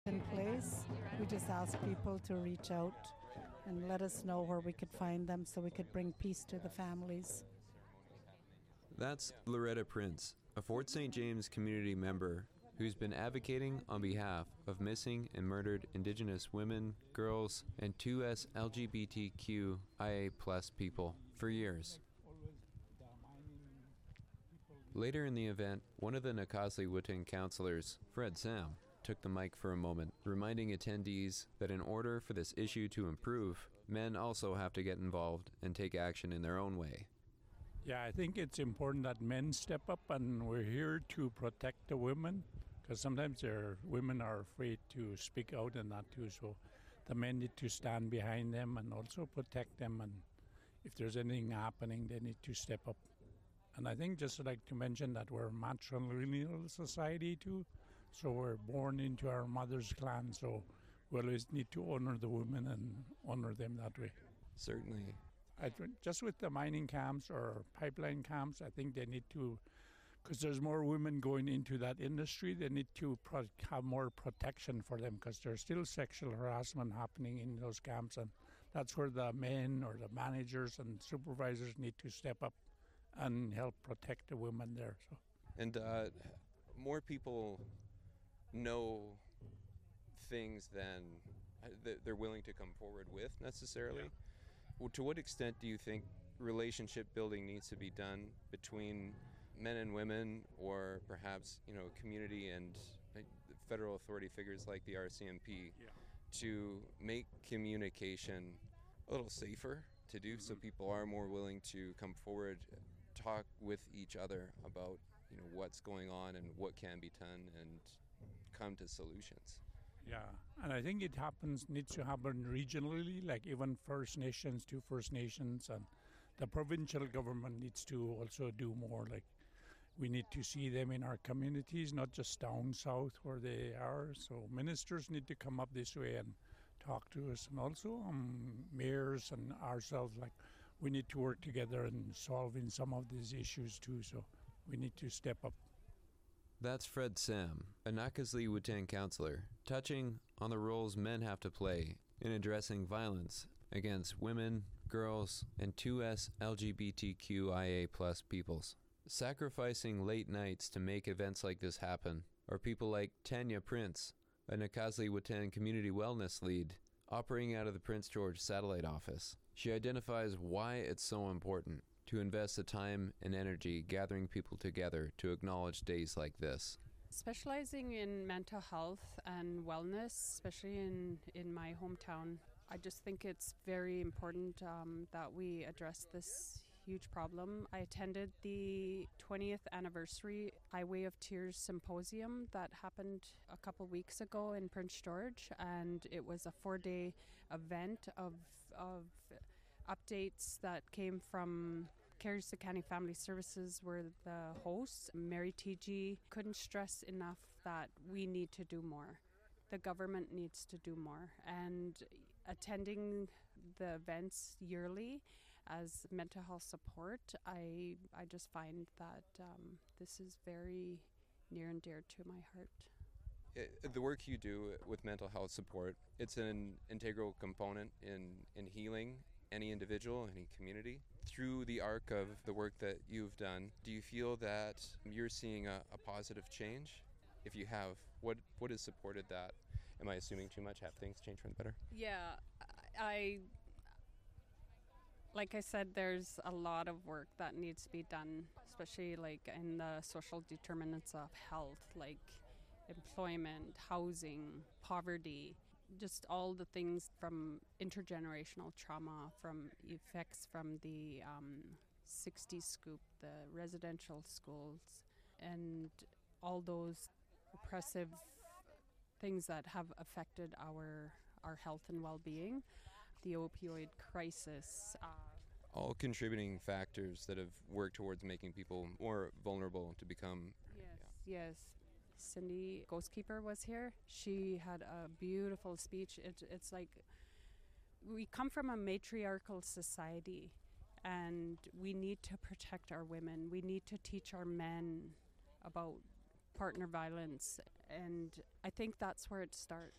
in place. We just ask people to reach out and let us know where we could find them so we could bring peace to the families. That's Loretta Prince, a Fort St. James community member who's been advocating on behalf of missing and murdered Indigenous women, girls, and 2S LGBTQIA+ people for years. Later in the event, one of the Nacazli-Wutang counselors, Fred Sam, took the mic for a moment, reminding attendees that in order for this issue to improve, men also have to get involved and take action in their own way. Yeah, I think it's important that men step up, and we're here to protect the women, because sometimes women are afraid to speak out and not to, so the men need to stand behind them and also protect them, and if there's anything happening, they need to step up. And I think just like to mention that we're a matrilineal society too, so we're born into our mother's clan, so we always need to honor the women and honor them that way. Certainly. Just with the mining camps or pipeline camps, I think they need to, because there's more women going into that industry, they need to have more protection for them, because there's still sexual harassment happening in those camps, and that's where the men or the managers and supervisors need to step up and help protect the women there. So. And more people know things than they're willing to come forward with necessarily. Yeah. Well, to what extent do you think relationship building needs to be done between men and women, or perhaps community and federal authority figures like the RCMP, to make communication a little safer to do, so people are more willing to come forward, talk with each other about what's going on and what can be done, and come to solutions? Yeah, and I think it needs to happen regionally, like even First Nations to First Nations, and the provincial government needs to also do more. Like, we need to see them in our communities, not just down south where they are. So ministers need to come up this way and talk to us, and also mayors and ourselves, like, we need to work together in solving some of these issues too, so we need to step up. That's Fred Sam, a Nacazli-Wutang counselor, touching on the roles men have to play in addressing violence against women, girls, and 2S LGBTQIA+ peoples. Sacrificing late nights to make events like this happen are people like Tanya Prince, a Nacazli-Wutang community wellness lead operating out of the Prince George satellite office. She identifies why it's so important to invest the time and energy gathering people together to acknowledge days like this. Specializing in mental health and wellness, especially in my hometown, I just think it's very important that we address this huge problem. I attended the 20th anniversary Highway of Tears symposium that happened a couple weeks ago in Prince George, and it was a 4-day event of updates that came from Carrie County Family Services were the hosts. Mary TG couldn't stress enough that we need to do more. The government needs to do more. And attending the events yearly as mental health support, I just find that this is very near and dear to my heart. The work you do with mental health support, it's an integral component in healing any individual, any community. Through the arc of the work that you've done, do you feel that you're seeing a positive change? If you have, what has supported that? Am I assuming too much? Have things changed for the better? Yeah, like I said, there's a lot of work that needs to be done, especially like in the social determinants of health, like employment, housing, poverty, just all the things from intergenerational trauma, from effects from the 60s scoop, the residential schools, and all those oppressive things that have affected our health and well-being, the opioid crisis. All contributing factors that have worked towards making people more vulnerable to become... Yes. Cindy Ghostkeeper was here. She had a beautiful speech. It's like we come from a matriarchal society, and we need to protect our women. We need to teach our men about partner violence, and I think that's where it starts.